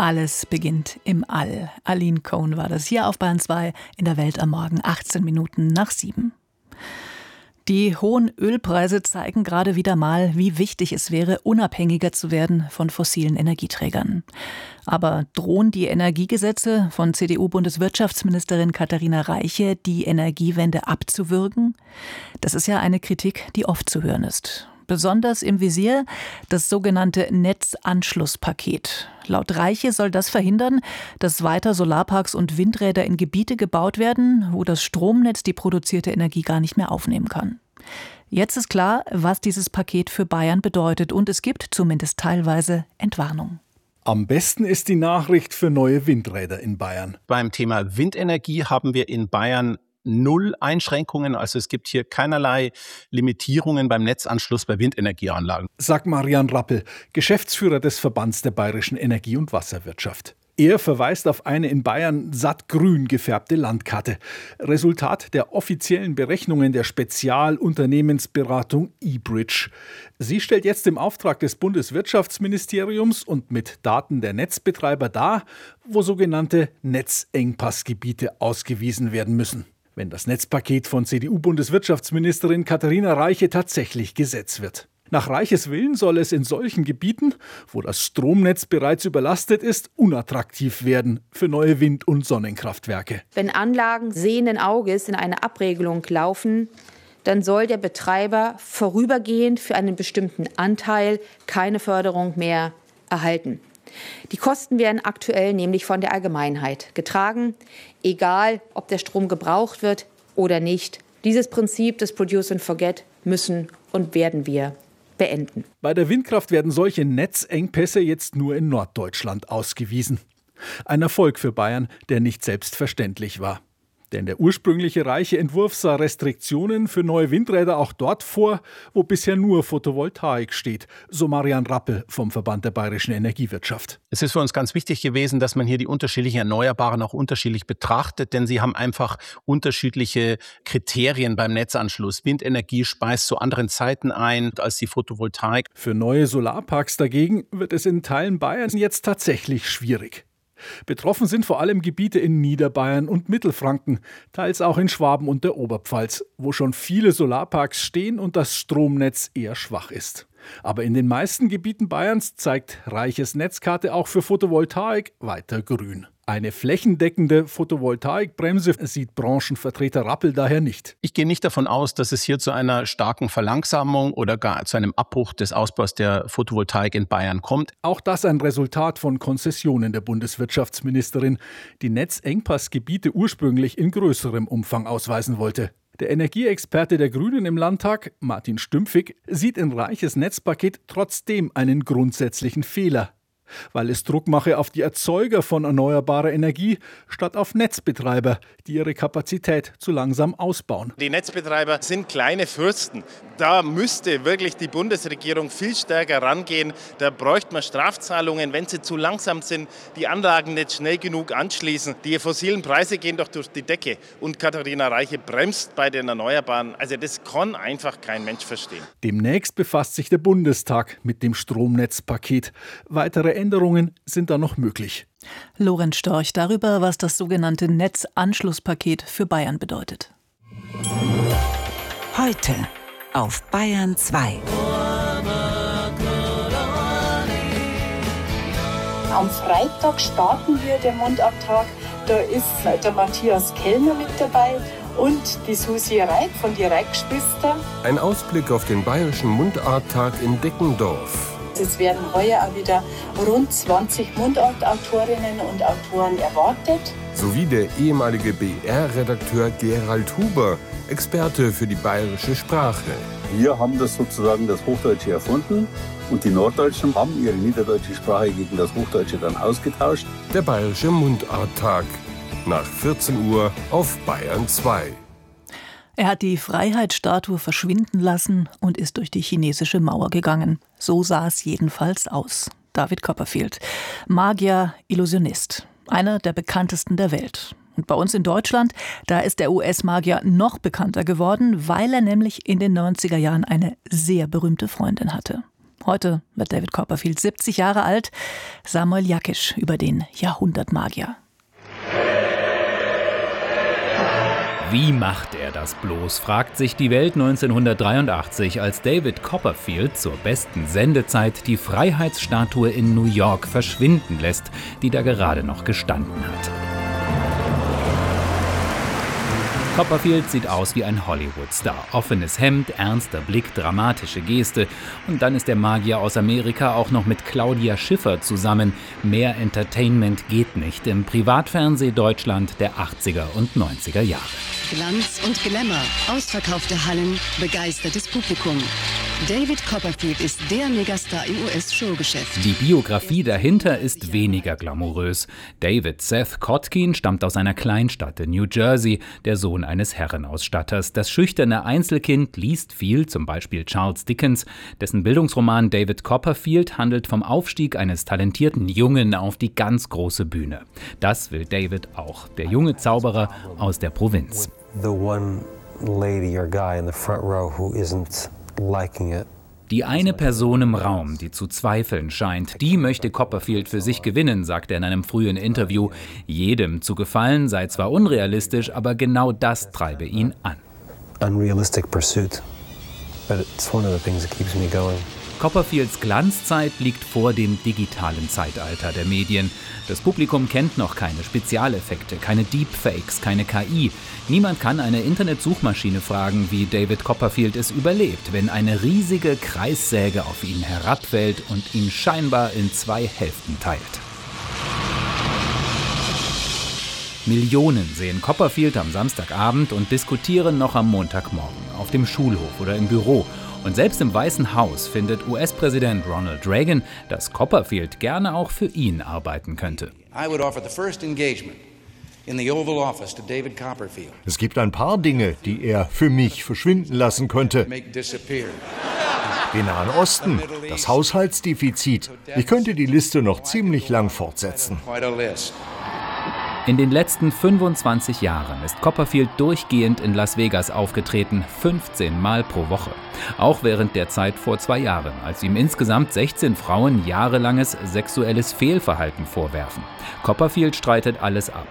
Alles beginnt im All. Aline Cohn war das hier auf Bayern 2 in der Welt am Morgen, 18 Minuten nach 7. Die hohen Ölpreise zeigen gerade wieder mal, wie wichtig es wäre, unabhängiger zu werden von fossilen Energieträgern. Aber drohen die Energiegesetze von CDU-Bundeswirtschaftsministerin Katharina Reiche, die Energiewende abzuwürgen? Das ist ja eine Kritik, die oft zu hören ist. Besonders im Visier das sogenannte Netzanschlusspaket. Laut Reiche soll das verhindern, dass weiter Solarparks und Windräder in Gebiete gebaut werden, wo das Stromnetz die produzierte Energie gar nicht mehr aufnehmen kann. Jetzt ist klar, was dieses Paket für Bayern bedeutet, und es gibt zumindest teilweise Entwarnung. Am besten ist die Nachricht für neue Windräder in Bayern. Beim Thema Windenergie haben wir in Bayern 0 Einschränkungen, also es gibt hier keinerlei Limitierungen beim Netzanschluss bei Windenergieanlagen. Sagt Marian Rappel, Geschäftsführer des Verbands der bayerischen Energie- und Wasserwirtschaft. Er verweist auf eine in Bayern sattgrün gefärbte Landkarte. Resultat der offiziellen Berechnungen der Spezialunternehmensberatung eBridge. Sie stellt jetzt im Auftrag des Bundeswirtschaftsministeriums und mit Daten der Netzbetreiber dar, wo sogenannte Netzengpassgebiete ausgewiesen werden müssen. Wenn das Netzpaket von CDU-Bundeswirtschaftsministerin Katharina Reiche tatsächlich Gesetz wird. Nach Reiches Willen soll es in solchen Gebieten, wo das Stromnetz bereits überlastet ist, unattraktiv werden für neue Wind- und Sonnenkraftwerke. Wenn Anlagen sehenden Auges in eine Abregelung laufen, dann soll der Betreiber vorübergehend für einen bestimmten Anteil keine Förderung mehr erhalten. Die Kosten werden aktuell nämlich von der Allgemeinheit getragen, egal ob der Strom gebraucht wird oder nicht. Dieses Prinzip des Produce and Forget müssen und werden wir beenden. Bei der Windkraft werden solche Netzengpässe jetzt nur in Norddeutschland ausgewiesen. Ein Erfolg für Bayern, der nicht selbstverständlich war. Denn der ursprüngliche reiche Entwurf sah Restriktionen für neue Windräder auch dort vor, wo bisher nur Photovoltaik steht, so Marian Rappel vom Verband der bayerischen Energiewirtschaft. Es ist für uns ganz wichtig gewesen, dass man hier die unterschiedlichen Erneuerbaren auch unterschiedlich betrachtet, denn sie haben einfach unterschiedliche Kriterien beim Netzanschluss. Windenergie speist zu anderen Zeiten ein als die Photovoltaik. Für neue Solarparks dagegen wird es in Teilen Bayerns jetzt tatsächlich schwierig. Betroffen sind vor allem Gebiete in Niederbayern und Mittelfranken, teils auch in Schwaben und der Oberpfalz, wo schon viele Solarparks stehen und das Stromnetz eher schwach ist. Aber in den meisten Gebieten Bayerns zeigt Reiches Netzkarte auch für Photovoltaik weiter grün. Eine flächendeckende Photovoltaikbremse sieht Branchenvertreter Rappel daher nicht. Ich gehe nicht davon aus, dass es hier zu einer starken Verlangsamung oder gar zu einem Abbruch des Ausbaus der Photovoltaik in Bayern kommt. Auch das ein Resultat von Konzessionen der Bundeswirtschaftsministerin, die Netzengpassgebiete ursprünglich in größerem Umfang ausweisen wollte. Der Energieexperte der Grünen im Landtag, Martin Stümpfig, sieht in Reiches Netzpaket trotzdem einen grundsätzlichen Fehler. Weil es Druck mache auf die Erzeuger von erneuerbarer Energie statt auf Netzbetreiber, die ihre Kapazität zu langsam ausbauen. Die Netzbetreiber sind kleine Fürsten. Da müsste wirklich die Bundesregierung viel stärker rangehen. Da bräuchte man Strafzahlungen, wenn sie zu langsam sind, die Anlagen nicht schnell genug anschließen. Die fossilen Preise gehen doch durch die Decke. Und Katharina Reiche bremst bei den Erneuerbaren. Also das kann einfach kein Mensch verstehen. Demnächst befasst sich der Bundestag mit dem Stromnetzpaket. Weitere Änderungen sind da noch möglich. Lorenz Storch darüber, was das sogenannte Netzanschlusspaket für Bayern bedeutet. Heute auf Bayern 2. Am Freitag starten wir den Mundarttag. Da ist der Matthias Kellner mit dabei und die Susi Reik von die Reik-Geschwister. Ein Ausblick auf den bayerischen Mundarttag in Deckendorf. Es werden heuer auch wieder rund 20 Mundartautorinnen und Autoren erwartet. Sowie der ehemalige BR-Redakteur Gerald Huber, Experte für die bayerische Sprache. Wir haben das sozusagen das Hochdeutsche erfunden und die Norddeutschen haben ihre niederdeutsche Sprache gegen das Hochdeutsche dann ausgetauscht. Der bayerische Mundarttag. Nach 14 Uhr auf Bayern 2. Er hat die Freiheitsstatue verschwinden lassen und ist durch die chinesische Mauer gegangen. So sah es jedenfalls aus. David Copperfield, Magier, Illusionist, einer der bekanntesten der Welt. Und bei uns in Deutschland, da ist der US-Magier noch bekannter geworden, weil er nämlich in den 90er Jahren eine sehr berühmte Freundin hatte. Heute wird David Copperfield 70 Jahre alt. Samuel Jakisch über den Jahrhundertmagier. Wie macht er das bloß, fragt sich die Welt 1983, als David Copperfield zur besten Sendezeit die Freiheitsstatue in New York verschwinden lässt, die da gerade noch gestanden hat. Copperfield sieht aus wie ein Hollywood-Star. Offenes Hemd, ernster Blick, dramatische Geste. Und dann ist der Magier aus Amerika auch noch mit Claudia Schiffer zusammen. Mehr Entertainment geht nicht im Privatfernseh Deutschland der 80er und 90er Jahre. Glanz und Glamour, ausverkaufte Hallen, begeistertes Publikum. David Copperfield ist der Megastar im US-Showgeschäft. Die Biografie dahinter ist weniger glamourös. David Seth Kotkin stammt aus einer Kleinstadt in New Jersey, der Sohn eines Herrenausstatters. Das schüchterne Einzelkind liest viel, zum Beispiel Charles Dickens. Dessen Bildungsroman David Copperfield handelt vom Aufstieg eines talentierten Jungen auf die ganz große Bühne. Das will David auch, der junge Zauberer aus der Provinz. The one lady or guy in the front row who isn't liking it. Die eine Person im Raum, die zu zweifeln scheint, die möchte Copperfield für sich gewinnen, sagt er in einem frühen Interview. Jedem zu gefallen sei zwar unrealistisch, aber genau das treibe ihn an. Unrealistic pursuit, but it's one of the things that keeps me going. Copperfields Glanzzeit liegt vor dem digitalen Zeitalter der Medien. Das Publikum kennt noch keine Spezialeffekte, keine Deepfakes, keine KI. Niemand kann eine Internetsuchmaschine fragen, wie David Copperfield es überlebt, wenn eine riesige Kreissäge auf ihn herabfällt und ihn scheinbar in 2 Hälften teilt. Millionen sehen Copperfield am Samstagabend und diskutieren noch am Montagmorgen auf dem Schulhof oder im Büro. Und selbst im Weißen Haus findet US-Präsident Ronald Reagan, dass Copperfield gerne auch für ihn arbeiten könnte. Es gibt ein paar Dinge, die er für mich verschwinden lassen könnte. Den Nahen Osten, das Haushaltsdefizit. Ich könnte die Liste noch ziemlich lang fortsetzen. In den letzten 25 Jahren ist Copperfield durchgehend in Las Vegas aufgetreten, 15 Mal pro Woche. Auch während der Zeit vor 2 Jahren, als ihm insgesamt 16 Frauen jahrelanges sexuelles Fehlverhalten vorwerfen. Copperfield streitet alles ab.